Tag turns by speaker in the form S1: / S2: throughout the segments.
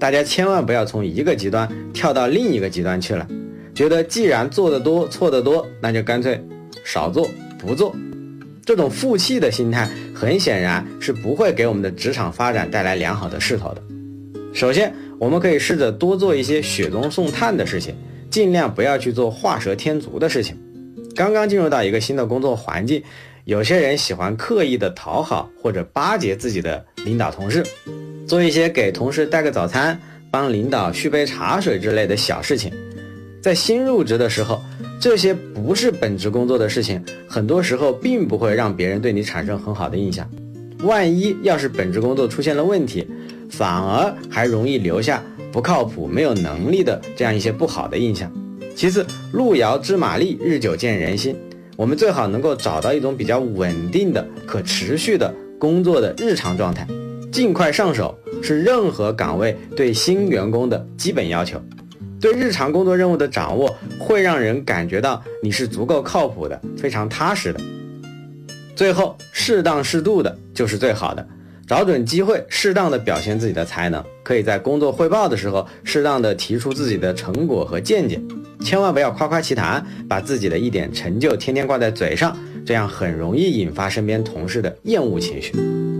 S1: 大家千万不要从一个极端跳到另一个极端去了，觉得既然做得多错得多，那就干脆少做不做。这种负气的心态很显然是不会给我们的职场发展带来良好的势头的。首先，我们可以试着多做一些雪中送炭的事情，尽量不要去做画蛇添足的事情。刚刚进入到一个新的工作环境，有些人喜欢刻意的讨好或者巴结自己的领导同事，做一些给同事带个早餐，帮领导续杯茶水之类的小事情。在新入职的时候，这些不是本职工作的事情，很多时候并不会让别人对你产生很好的印象。万一要是本职工作出现了问题，反而还容易留下不靠谱、没有能力的这样一些不好的印象。其次，路遥知马力，日久见人心，我们最好能够找到一种比较稳定的、可持续的工作的日常状态，尽快上手是任何岗位对新员工的基本要求。对日常工作任务的掌握会让人感觉到你是足够靠谱的，非常踏实的。最后，适当适度的就是最好的，找准机会，适当的表现自己的才能，可以在工作汇报的时候适当的提出自己的成果和见解，千万不要夸夸其谈，把自己的一点成就天天挂在嘴上，这样很容易引发身边同事的厌恶情绪。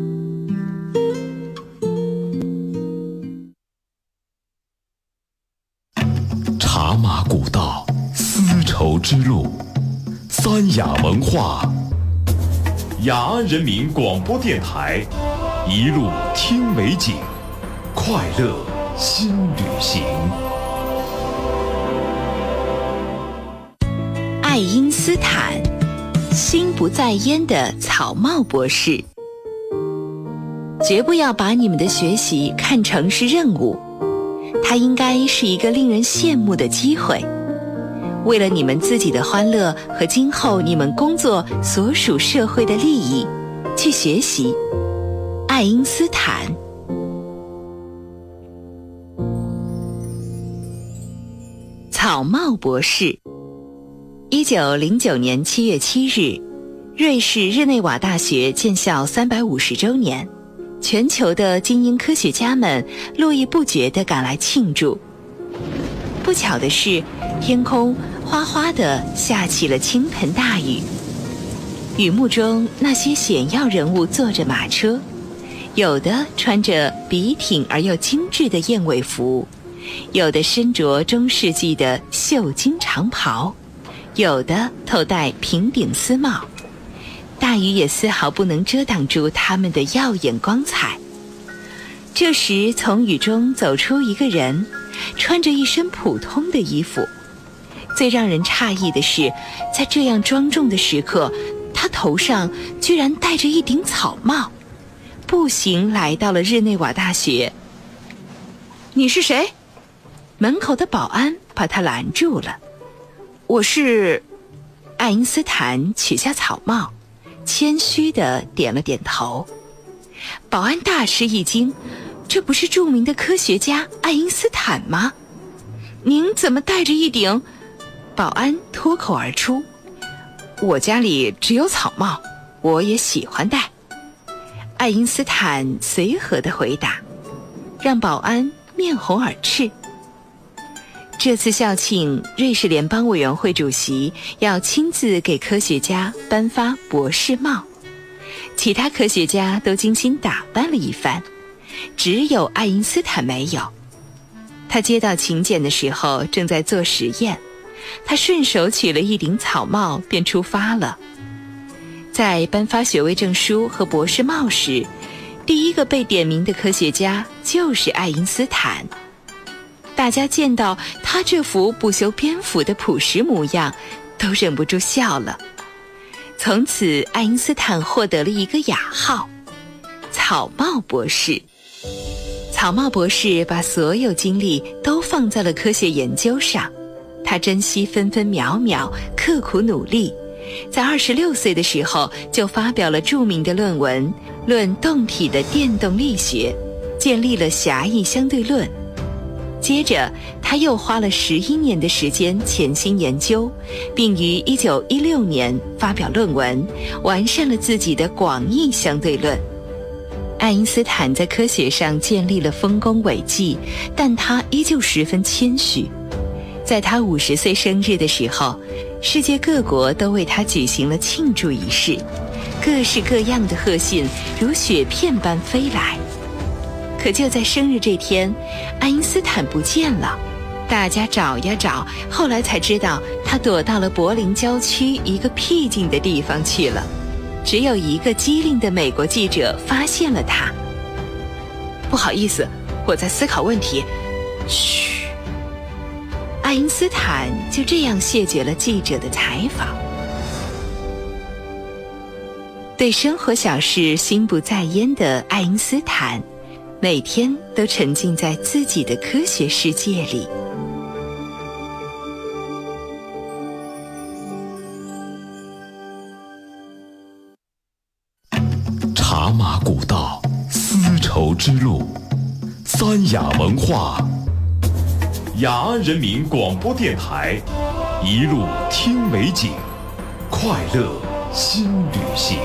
S2: 茶马古道，丝绸之路，三雅文化，雅安人民广播电台，一路听美景，快乐新旅行。
S3: 爱因斯坦，心不在焉的草帽博士。绝不要把你们的学习看成是任务，它应该是一个令人羡慕的机会。为了你们自己的欢乐和今后你们工作所属社会的利益，去学习。爱因斯坦。草帽博士。1909年7月7日，瑞士日内瓦大学建校350周年，全球的精英科学家们络绎不绝地赶来庆祝。不巧的是，天空哗哗地下起了倾盆大雨。雨幕中，那些显要人物坐着马车，有的穿着笔挺而又精致的燕尾服，有的身着中世纪的绣金长袍，有的头戴平顶丝帽。大雨也丝毫不能遮挡住他们的耀眼光彩。这时，从雨中走出一个人，穿着一身普通的衣服。最让人诧异的是，在这样庄重的时刻，他头上居然戴着一顶草帽，步行来到了日内瓦大学。你是谁？门口的保安把他拦住了。我是……爱因斯坦取下草帽，谦虚地点了点头。保安大吃一惊，这不是著名的科学家爱因斯坦吗？您怎么戴着一顶……保安脱口而出，我家里只有草帽，我也喜欢戴。爱因斯坦随和地回答，让保安面红耳赤。这次校庆，瑞士联邦委员会主席要亲自给科学家颁发博士帽，其他科学家都精心打扮了一番，只有爱因斯坦没有。他接到请柬的时候正在做实验，他顺手取了一顶草帽便出发了。在颁发学位证书和博士帽时，第一个被点名的科学家就是爱因斯坦。大家见到他这副不修边幅的朴实模样，都忍不住笑了。从此，爱因斯坦获得了一个雅号——草帽博士。草帽博士把所有精力都放在了科学研究上，他珍惜分分秒秒，刻苦努力。在26岁的时候，就发表了著名的论文《论动体的电动力学》，建立了狭义相对论。接着，他又花了11年的时间潜心研究，并于1916年发表论文，完善了自己的广义相对论。 爱因斯坦在科学上建立了丰功伟绩，但他依旧十分谦虚。在他50岁生日的时候，世界各国都为他举行了庆祝仪式，各式各样的贺信如雪片般飞来。可就在生日这天，爱因斯坦不见了，大家找呀找，后来才知道他躲到了柏林郊区一个僻静的地方去了。只有一个机灵的美国记者发现了他。不好意思，我在思考问题。嘘。爱因斯坦就这样谢绝了记者的采访。对生活小事心不在焉的爱因斯坦，每天都沉浸在自己的科学世界里。
S2: 茶马古道，丝绸之路，三雅文化，雅安人民广播电台，一路听美景，快乐新旅行。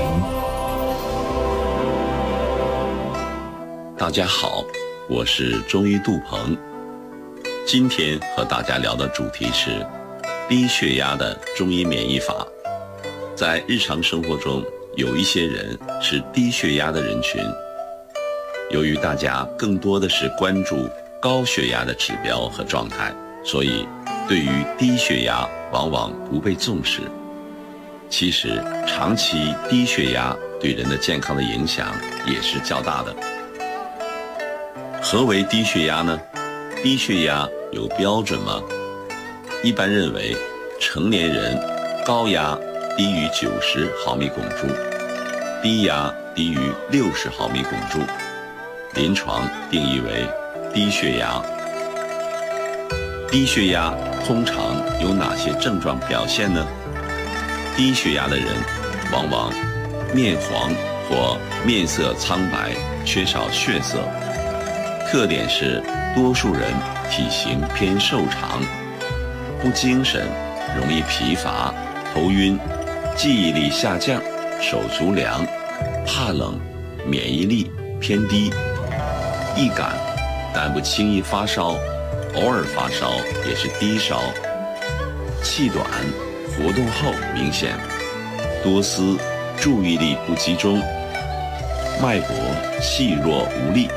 S4: 大家好，我是中医杜鹏。今天和大家聊的主题是低血压的中医免疫法。在日常生活中，有一些人是低血压的人群，由于大家更多的是关注高血压的指标和状态，所以对于低血压往往不被重视。其实长期低血压对人的健康的影响也是较大的。何为低血压呢？低血压有标准吗？一般认为，成年人高压低于90毫米汞柱，低压低于60毫米汞柱，临床定义为低血压。低血压通常有哪些症状表现呢？低血压的人往往面黄或面色苍白，缺少血色，特点是多数人体型偏瘦长，不精神，容易疲乏、头晕，记忆力下降，手足凉，怕冷，免疫力偏低，易感，但不轻易发烧，偶尔发烧也是低烧，气短，活动后明显，多思，注意力不集中，脉搏细弱无力。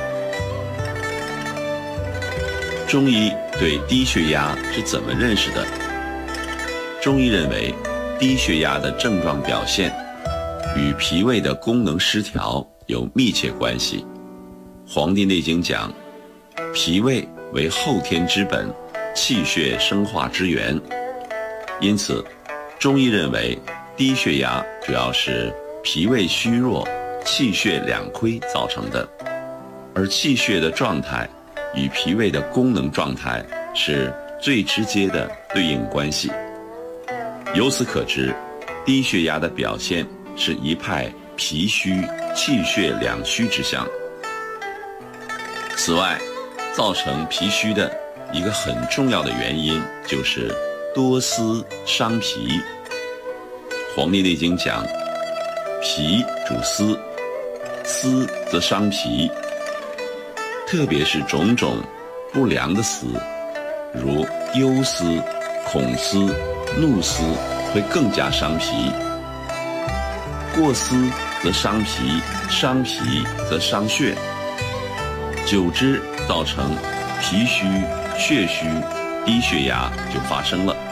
S4: 中医对低血压是怎么认识的？中医认为，低血压的症状表现与脾胃的功能失调有密切关系。《黄帝内经》讲，脾胃为后天之本，气血生化之源。因此，中医认为低血压主要是脾胃虚弱、气血两亏造成的，而气血的状态与脾胃的功能状态是最直接的对应关系。由此可知，低血压的表现是一派脾虚、气血两虚之象。此外，造成脾虚的一个很重要的原因就是多思伤脾。《黄帝内经》讲，脾主思，思则伤脾，特别是种种不良的思，如忧思、恐思、怒思，会更加伤脾。过思则伤脾，伤脾则伤血，久之造成脾虚、血虚，低血压就发生了。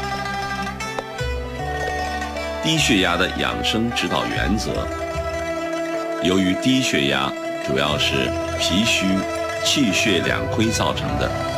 S4: 低血压的养生指导原则，由于低血压主要是脾虚、气血两亏造成的，